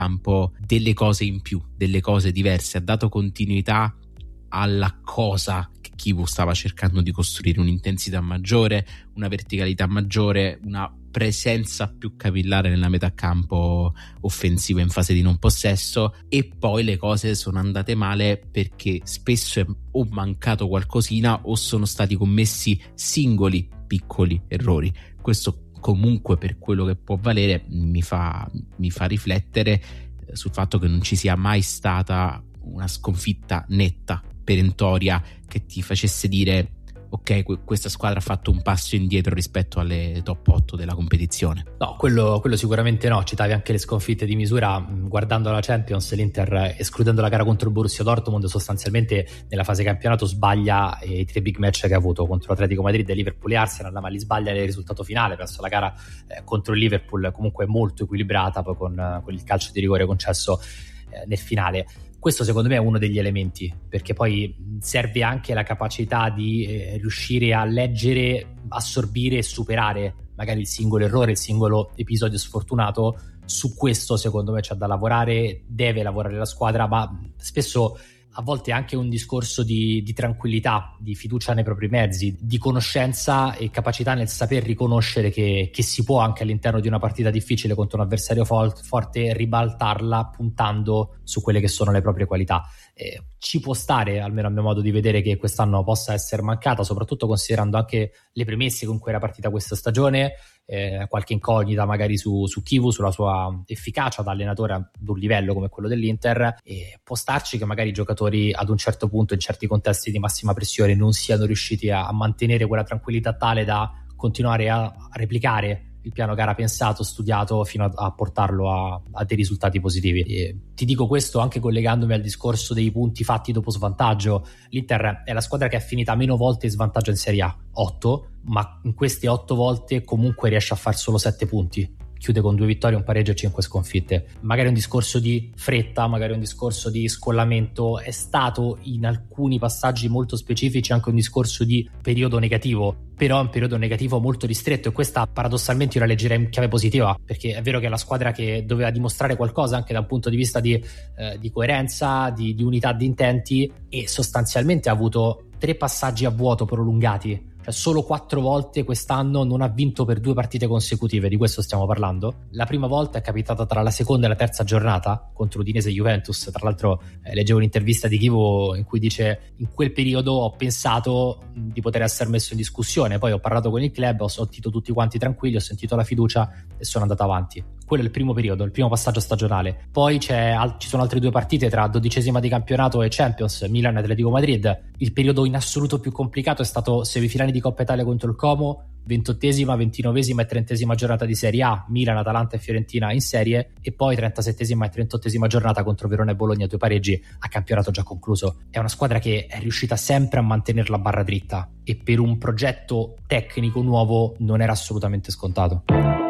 campo delle cose in più, delle cose diverse, ha dato continuità alla cosa che Chivu stava cercando di costruire, un'intensità maggiore, una verticalità maggiore, una presenza più capillare nella metà campo offensiva in fase di non possesso. E poi le cose sono andate male perché spesso è o mancato qualcosina o sono stati commessi singoli piccoli errori. Questo comunque, per quello che può valere, mi fa riflettere sul fatto che non ci sia mai stata una sconfitta netta, perentoria, che ti facesse dire ok, questa squadra ha fatto un passo indietro rispetto alle top 8 della competizione. No, quello sicuramente no. Citavi anche le sconfitte di misura. Guardando la Champions, l'Inter, escludendo la gara contro il Borussia Dortmund, sostanzialmente nella fase campionato sbaglia i 3 big match che ha avuto contro Atletico Madrid, Liverpool e Arsenal, ma li sbaglia nel risultato finale. Penso la gara contro il Liverpool comunque molto equilibrata, poi con il calcio di rigore concesso nel finale. Questo secondo me è uno degli elementi, perché poi serve anche la capacità di riuscire a leggere, assorbire e superare magari il singolo errore, il singolo episodio sfortunato. Su questo secondo me c'è da lavorare, deve lavorare la squadra, ma spesso a volte è anche un discorso di tranquillità, di fiducia nei propri mezzi, di conoscenza e capacità nel saper riconoscere che si può anche all'interno di una partita difficile contro un avversario forte ribaltarla puntando su quelle che sono le proprie qualità. Ci può stare, almeno a mio modo di vedere, che quest'anno possa essere mancata, soprattutto considerando anche le premesse con cui era partita questa stagione, qualche incognita magari su Chivu, sulla sua efficacia da allenatore ad un livello come quello dell'Inter, e può starci che magari i giocatori ad un certo punto, in certi contesti di massima pressione, non siano riusciti a mantenere quella tranquillità tale da continuare a replicare il piano gara pensato, studiato, fino a portarlo a dei risultati positivi. E ti dico questo anche collegandomi al discorso dei punti fatti dopo svantaggio. L'Inter è la squadra che è finita meno volte in svantaggio in Serie A, 8, ma in queste 8 volte comunque riesce a far solo 7 punti. Chiude con 2 vittorie, un pareggio e 5 sconfitte. Magari un discorso di fretta, magari un discorso di scollamento, è stato in alcuni passaggi molto specifici anche un discorso di periodo negativo, però è un periodo negativo molto ristretto, e questa paradossalmente io la leggerei in chiave positiva, perché è vero che è la squadra che doveva dimostrare qualcosa anche da un punto di vista di coerenza, di unità di intenti, e sostanzialmente ha avuto 3 passaggi a vuoto prolungati. Cioè solo 4 volte quest'anno non ha vinto per 2 partite consecutive, di questo stiamo parlando. La prima volta è capitata tra la seconda e la terza giornata contro Udinese e Juventus. Tra l'altro leggevo un'intervista di Chivu in cui dice: in quel periodo ho pensato di poter essere messo in discussione, poi ho parlato con il club, ho sentito tutti quanti tranquilli, ho sentito la fiducia e sono andato avanti. Quello è il primo periodo, il primo passaggio stagionale. Poi ci sono altre 2 partite tra 12ª di campionato e Champions, Milan e Atletico Madrid. Il periodo in assoluto più complicato è stato semifinali di Coppa Italia contro il Como, 28ª, 29ª e 30ª giornata di Serie A, Milan, Atalanta e Fiorentina in serie, e poi 37ª e 38ª giornata contro Verona e Bologna, 2 pareggi a campionato già concluso. È una squadra che è riuscita sempre a mantenere la barra dritta, e per un progetto tecnico nuovo non era assolutamente scontato.